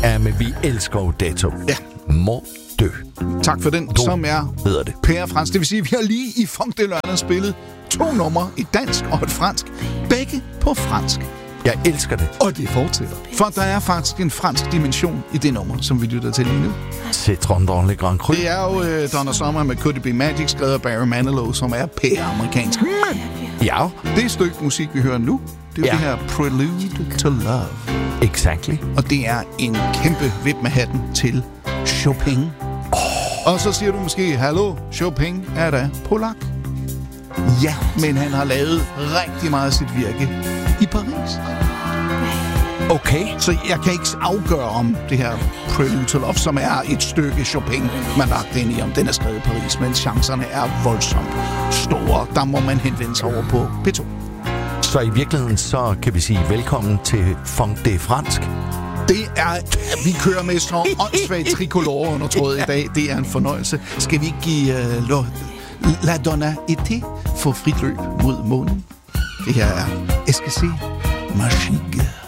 Ja, men vi elsker jo Dato. Ja. Må dø. Tak for den, som er hedder det. Pære Frans. Det vil sige, at vi har lige i Funk de Lørdag spillet 2 numre, et dansk og et fransk. Begge på fransk. Jeg elsker det. Og det fortsætter. For der er faktisk en fransk dimension i det nummer, som vi lytter til lige nu. Citron dans le Grand Cru. Det er jo Donna Summer med Could It Be Magic, skrevet af Barry Manilow, som er pære-amerikansk. Men ja. det stykke musik, vi hører nu, det er jo det her Prelude to Love. Exactly. Og det er en kæmpe vip med hatten til Chopin. Og så siger du måske, hallo, Chopin er da polak. Ja, men han har lavet rigtig meget af sit virke i Paris. Okay. Så jeg kan ikke afgøre, om det her Prelude to Love, som er et stykke Chopin, man lagt ind i, om den er skrevet i Paris, men chancerne er voldsomt store. Der må man henvende sig over på P2. Så i virkeligheden, så kan vi sige velkommen til Funk de Fransk. Det er, vi kører med så åndssvagt tricolore under trådet i dag. Det er en fornøjelse. Skal vi ikke give La Donna Été for frit løb mod månen? Det her er Esquisse Magique.